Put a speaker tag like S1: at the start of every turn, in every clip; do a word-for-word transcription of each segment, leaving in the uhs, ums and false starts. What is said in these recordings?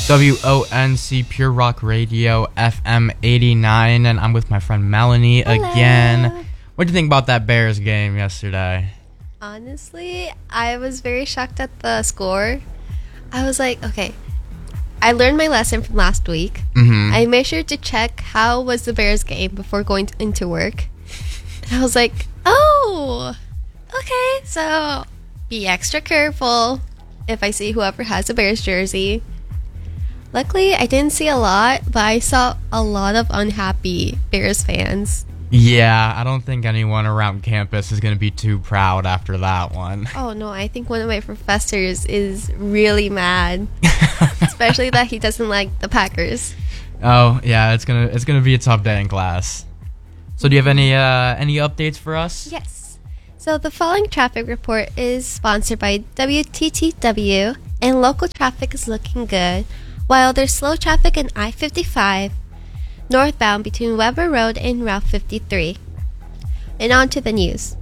S1: W O N C Pure Rock Radio F M eighty-nine, and I'm with my friend Melanie
S2: Hello.
S1: again. What do you think about that Bears game yesterday?
S2: Honestly, I was very shocked at the score. I was like, okay, I learned my lesson from last week.
S1: Mm-hmm.
S2: I made sure to check how was the Bears game before going to, into work. And I was like, oh, okay, so be extra careful if I see whoever has a Bears jersey. Luckily, I didn't see a lot, but I saw a lot of unhappy Bears fans.
S1: Yeah, I don't think anyone around campus is going to be too proud after that one.
S2: Oh no, I think one of my professors is really mad. Especially that he doesn't like the Packers.
S1: Oh, yeah, it's going to it's going to be a tough day in class. So do you have any uh, any updates for us?
S2: Yes. So the following traffic report is sponsored by W T T W, and local traffic is looking good, while there's slow traffic in I fifty-five northbound between Weber Road and Route fifty-three. And on to the news.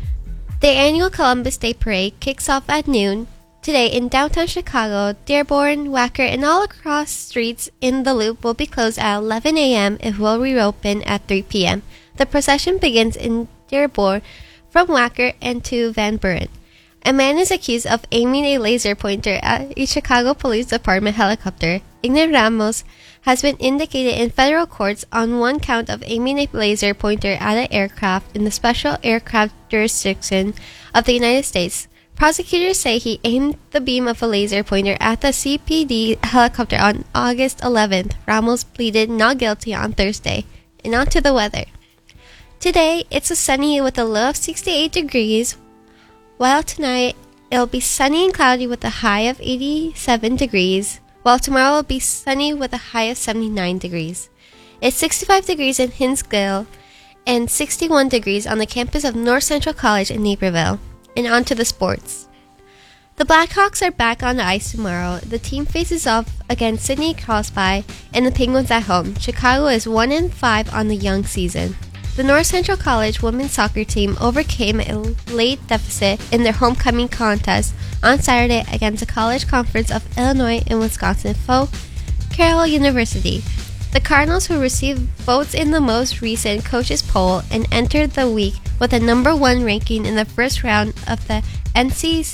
S2: The annual Columbus Day Parade kicks off at noon today in downtown Chicago. Dearborn, Wacker, and all across streets in the Loop will be closed at eleven a.m. and will reopen at three p.m. The procession begins in Dearborn from Wacker and to Van Buren. A man is accused of aiming a laser pointer at a Chicago Police Department helicopter. Ignacio Ramos has been indicated in federal courts on one count of aiming a laser pointer at an aircraft in the Special Aircraft Jurisdiction of the United States. Prosecutors say he aimed the beam of a laser pointer at the C P D helicopter on August eleventh. Ramos pleaded not guilty on Thursday. And on to the weather. Today, it's a sunny with a low of sixty-eight degrees, while tonight it'll be sunny and cloudy with a high of eighty-seven degrees, while tomorrow will be sunny with a high of seventy-nine degrees. It's sixty-five degrees in Hinsdale and sixty-one degrees on the campus of North Central College in Naperville. And on to the sports. The Blackhawks are back on the ice tomorrow. The team faces off against Sidney Crosby and the Penguins at home. Chicago is one and five on the young season. The North Central College women's soccer team overcame a late deficit in their homecoming contest on Saturday against the College Conference of Illinois and Wisconsin foe, Carroll University. The Cardinals, who received votes in the most recent coaches poll and entered the week with a number one ranking in the first round of the N C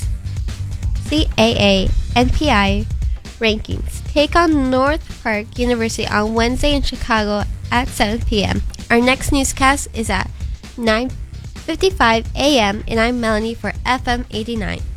S2: double A N P I rankings, take on North Park University on Wednesday in Chicago at seven p.m. Our next newscast is at nine fifty-five a.m. and I'm Melanie for F M eighty-nine.